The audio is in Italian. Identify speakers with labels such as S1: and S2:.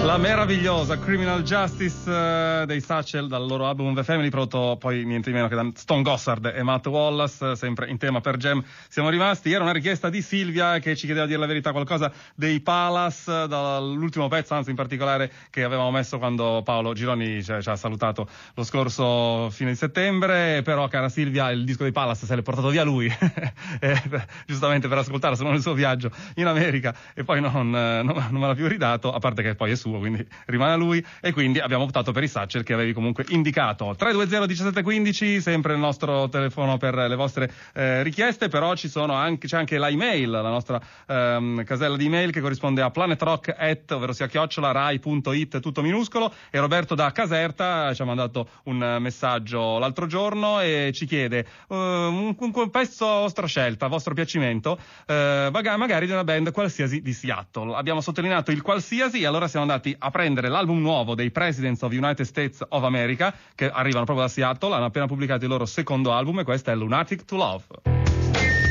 S1: La meravigliosa Criminal Justice dei Satchel dal loro album The Family, prodotto poi niente di meno che da Stone Gossard e Matt Wallace, sempre in tema per Jam siamo rimasti. Era una richiesta di Silvia che ci chiedeva, a dire la verità, qualcosa dei Palace, dall'ultimo pezzo, anzi in particolare che avevamo messo quando Paolo Gironi ci ha salutato lo scorso fine di settembre. Però, cara Silvia, il disco dei Palace se l'è portato via lui giustamente per ascoltarlo, se non il suo viaggio in America, e poi non me l'ha più ridato, a parte che poi è suo, quindi rimane a lui, e quindi abbiamo optato per i Satchel che avevi comunque indicato. 320 1715, sempre il nostro telefono per le vostre richieste. Però c'è anche l'email, la nostra casella di email, che corrisponde a planetrock@, ovvero sia @rai.it, tutto minuscolo. E Roberto da Caserta ci ha mandato un messaggio l'altro giorno e ci chiede un pezzo a vostra scelta, a vostro piacimento, magari di una band qualsiasi di Seattle. Abbiamo sottolineato il qualsiasi, e allora siamo andati a prendere l'album nuovo dei Presidents of United States of America, che arrivano proprio da Seattle. Hanno appena pubblicato il loro secondo album, e questo è Lunatic to Love.